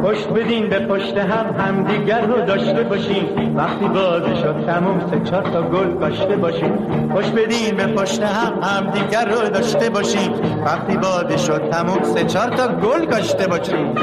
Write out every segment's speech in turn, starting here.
پشت بدین به پشت هم دیگر رو داشته باشیم. وقتی بازی شد تموم 3-4 تا گل کاشته باشیم. پشت بدین به پشت هم دیگر رو داشته باشیم. وقتی بازی شد تموم 3-4 تا گل کاشته باشیم.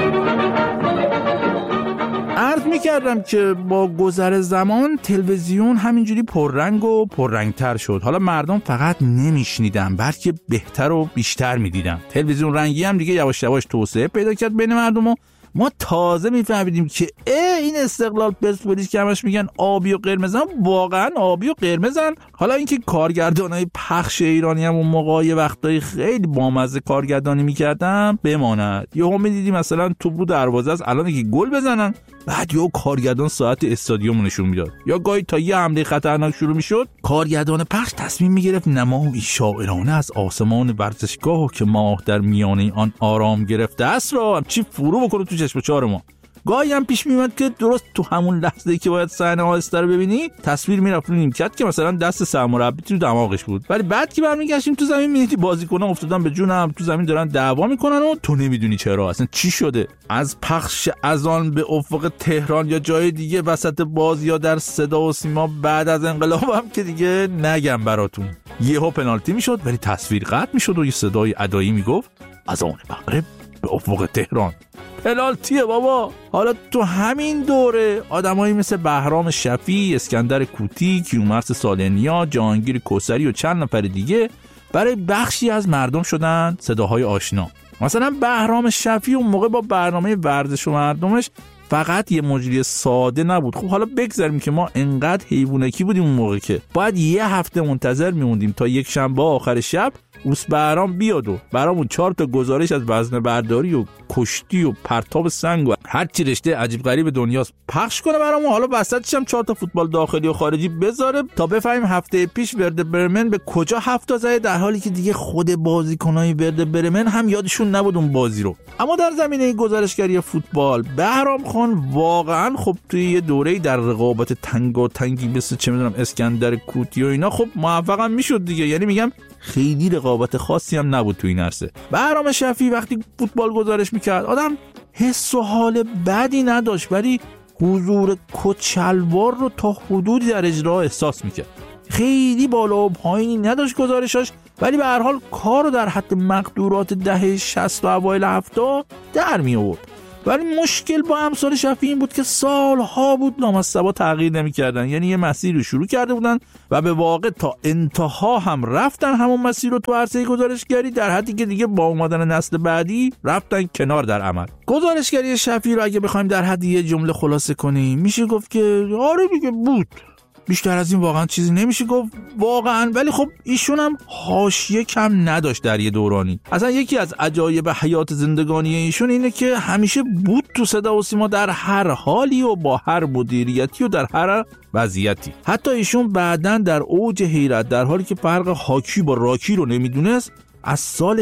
عرض می‌کردم که با گذر زمان تلویزیون همینجوری پررنگ و پررنگتر شد. حالا مردم فقط نمیشنیدن بلکه بهتر و بیشتر میدیدن. تلویزیون رنگی هم دیگه یواش یواش توسعه پیدا کرد بین مردم و ما تازه میفهمیدیم که این استقلال پرسپولیس که همش میگن آبی و قرمزن واقعا آبی و قرمزن. حالا اینکه کارگردانای پخش ایرانی هم اون موقع یه وقتایی خیلی بامزه کارگردانی میکردن بماند. یهو میدیدیم مثلا توپ رو دروازه است الان که گل بزنن بعد یهو کارگردان ساعت استادیوم نشون میداد. یا گاهی تا یه حمله خطرناک شروع میشد کارگردان پخش تصمیم میگرفت نمایی شاعرانه از آسمان ورزشگاه که ماه در میانه آن آرام گرفته است را همچی فرو بکنه تو چشم چهار ما. گاهی هم پیش میومد که درست تو همون لحظه‌ای که باید صحنه آهسته رو ببینی تصویر میرفت رو نیمکت که مثلا دست سرمربی تو دماغش بود، ولی بعد که برمیگشتیم تو زمین می‌بینی بازیکن‌ها افتادن به جون هم تو زمین دارن دعوا میکنن و تو نمیدونی چرا اصلا چی شده. از پخش اذان به افق تهران یا جای دیگه وسط بازی یا در صدا و سیما بعد از انقلاب هم که دیگه نگم براتون. یهو پنالتی میشد ولی تصویر قطع میشد و یه صدای ادایی میگفت اذان مغرب به افق تهران. پنالتیه بابا. حالا تو همین دوره آدمایی مثل بهرام شفیع، اسکندر کوتی، کیومرث سالنیا، جهانگیر کوثری و چند نفر دیگه برای بخشی از مردم شدن صداهای آشنا. مثلا بهرام شفیع اون موقع با برنامه ورزش و مردمش فقط یه مجری ساده نبود. خب حالا بگذاریم که ما انقدر حیوانکی بودیم اون موقع که باید یه هفته منتظر میموندیم تا یک شنبه آخر شب اوس بهرام بیاد و برامون 4 تا گزارش از وزنه برداری و کشتی و پرتاب سنگ و هر چی رشته عجیب غریب دنیاست پخش کنه برامون. حالا وسطش هم 4 تا فوتبال داخلی و خارجی بذاره تا بفهمیم هفته پیش ورده برمن به کجا 7 تا زده، در حالی که دیگه خود بازیکنای ورده برمن هم یادشون نبود اون بازی رو. اما در زمینه گزارشگری فوتبال بهرام خان واقعا خب توی یه دوره‌ای در رقابت تنگی مثل چه میدونم اسکندر کوتی و اینا خب موفقم میشد دیگه. یعنی میگم خیلی رقابت خاصی هم نبود تو این عرصه. بهرام شفیع وقتی فوتبال گزارش میکرد آدم حس و حال بدی نداشت ولی حضور کچلوار رو تا حدودی در اجرا احساس میکرد. خیلی بالا و پایینی نداشت گزارشاش ولی به هر حال کار رو در حد مقدورات دهه 60 و اوایل 70 در می آورد. ولی مشکل با امثال شفیع این بود که سالها بود لامصبا تغییر نمی‌کردن. یعنی یه مسیر رو شروع کرده بودن و به واقع تا انتها هم رفتن همون مسیر رو تو عرصه گزارشگری، در حدی که دیگه با اومدن نسل بعدی رفتن کنار در عمل. گزارشگری شفیع رو اگه بخوایم در حد یه جمله خلاصه کنیم میشه گفت که آره دیگه بود. بیشتر از این واقعا چیزی نمیشه گفت واقعا. ولی خب ایشون هم حاشیه کم نداشت در یه دورانی. اصلا یکی از عجایب حیات زندگانی ایشون اینه که همیشه بود تو صدا و سیما در هر حالی و با هر مدیریتی و در هر وضعیتی. حتی ایشون بعداً در اوج حیرت در حالی که فرق هاکی با راکی رو نمیدونست از سال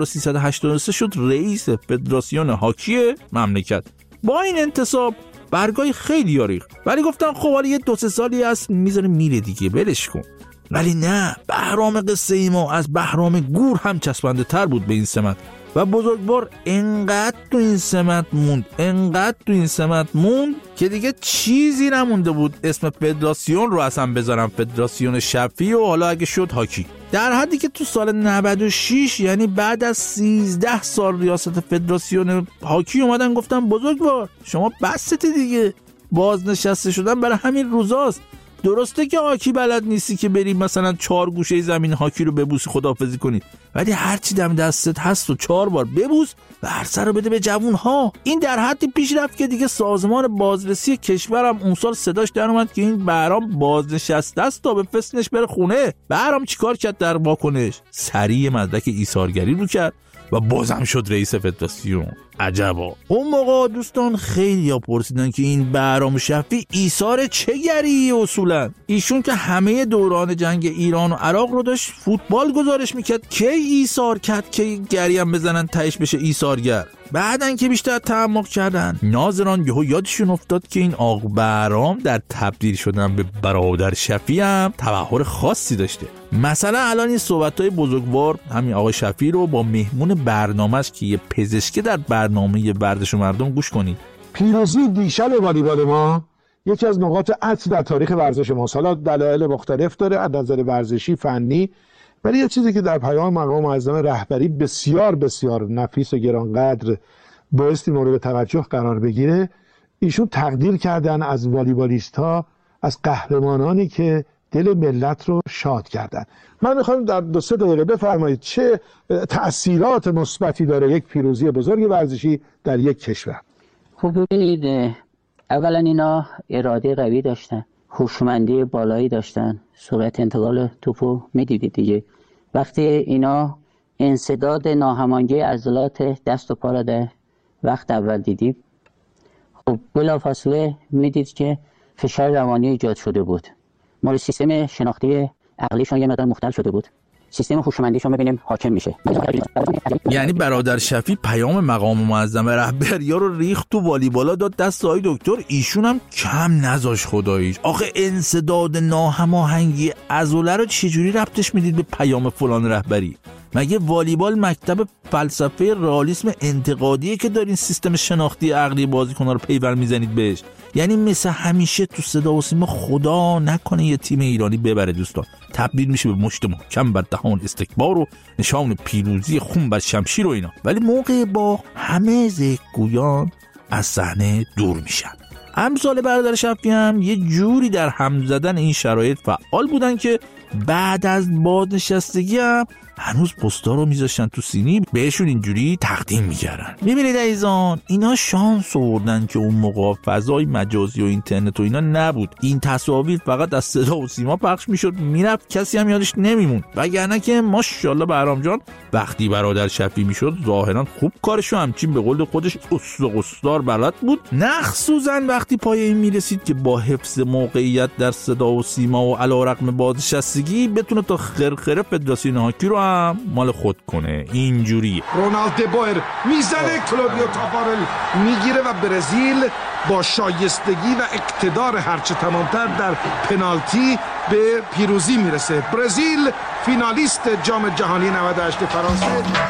1383 شد رئیس فدراسیون هاکی مملکت. با این انتصاب برگای خیلی یاریخ. ولی گفتن خب حالا یه 2-3 سالی هست میذاره میره دیگه ولش کن. ولی نه، بهرام قصه ما از بهرام گور هم چسبنده تر بود به این سمت و بزرگوار انقدر تو این سمت موند که دیگه چیزی نمونده بود اسم فدراسیون رو اصلا بذارم فدراسیون شفیع و حالا اگه شد هاکی. در حدی که تو سال 96 یعنی بعد از 13 سال ریاست فدراسیون هاکی اومدن گفتن بزرگوار شما بسته دیگه، بازنشسته شدن برای همین روزاست. درسته که هاکی بلد نیستی که بری مثلا 4 گوشه زمین هاکی رو ببوسی خداحافظی کنی، ولی هرچی دم دستت هست و 4 بار ببوس و عرصه رو بده به جوون‌ها. این در حدی پیش رفت که دیگه سازمان بازرسی کشورم اون سال صداش در اومد که این بهرام بازنشسته است تا بفرستنش بره خونه. بهرام چیکار کرد در واکنش؟ سریع مدرک ایثارگری رو کرد و بازم شد رئیس فدراسیون. عجبا. اون موقع دوستان خیلی ها پرسیدن که این بهرام شفیع ایثار چه گری اصولا؟ ایشون که همه دوران جنگ ایران و عراق رو داشت فوتبال گزارش میکرد، کی ایثار کرد که گری هم بزنن تهش بشه ایثارگر؟ بعدن که بیشتر تعمق کردن ناظران یهو یادشون افتاد که این آقا بهرام در تبدیل شدن به برادر شفیع هم تبحر خاصی داشته. مثلا الان این صحبت‌های بزرگوار همین آقا شفیع رو با مهمون برنامه‌اش که یه پزشک در برنامه ورزش و مردم گوش کنید. پیروزی دیشب والیبال ما یکی از نقاط عطف در تاریخ ورزش ما. حالا دلایل مختلف داره از نظر ورزشی، فنی، ولی یه چیزی که در پیام مقام معظم رهبری بسیار بسیار نفیس و گرانقدر بایستی مورد توجه قرار بگیره، ایشون تقدیر کردن از والیبالیست‌ها، از قهرمانانی که دل ملت رو شاد کردن. من میخوام در 2-3 دقیقه بفرمایید چه تأثیرات مثبتی داره یک پیروزی بزرگ ورزشی در یک کشور. خب ببینید، اولا اینا اراده قوی داشتن، هوشمندی بالایی داشتن، سرعت انتقال توپو میدیدید دیگه. وقتی اینا انسداد ناهماهنگی عضلات دست و پا را در وقت اول دیدید، خب بلافاصله میدید که فشار روانی ایجاد شده بود. ما سیستم شناختی عقلیشون یه مقدار مختل شده بود، سیستم هوشمندیشون ببینیم حاکم میشه. یعنی برادر شفیع پیام مقام معظم رهبری رو ریخت تو والیبالا داد دست آقای دکتر، ایشون هم کم نذاش خداییش. آخه انسداد ناهماهنگی عضله رو چجوری ربطش میدید به پیام فلان رهبری؟ مگه والیبال مکتب فلسفه رئالیسم انتقادیه که دارین سیستم شناختی عقلی بازیکن‌ها رو پیور میزنید بهش؟ یعنی مثل همیشه تو صدا و سیما خدا نکنه یه تیم ایرانی ببره دوستان، تبدیل میشه به مشت محکم بر دهان استکبار و نشان پیروزی خون بر شمشیر و اینا، ولی موقع با همه ذکرگویان از صحنه دور میشن. امثال برادر شفیع هم یه جوری در هم زدن این شرایط فعال بودن که بعد از بازنشستگی هم هنوز پستا رو میذاشتن تو سینی، بهشون اینجوری تقدیم میکردن. میبینید عزیزان، اینا شانس آوردن که اون موقع فضای مجازی و اینترنت و اینا نبود، این تصاویر فقط از صدا و سیما پخش میشد، میرفت کسی هم یادش نمیمون. وگرنه که ماشاءالله بهرام جان وقتی برادر شفیع میشد ظاهرا خوب کارشو همچین به قول خودش استقصدار بلد بود، مخصوصا وقتی پای این میرسید که با حفظ موقعیت در صدا و سیما و علیرغم بازنشستگی بتونه تا خرخره فدراسیون هاکی رو هم مال خود کنه. اینجوری رونالد دبایر میزنه، کلودیو تافارل میگیره و برزیل با شایستگی و اقتدار هرچه تمامتر در پنالتی به پیروزی میرسه. برزیل فینالیست جام جهانی 98 فرانسه.